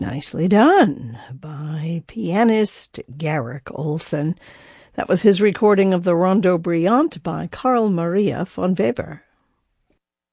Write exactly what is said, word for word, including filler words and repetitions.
Nicely done by pianist Garrick Olson. That was his recording of the Rondo Brillante by Carl Maria von Weber.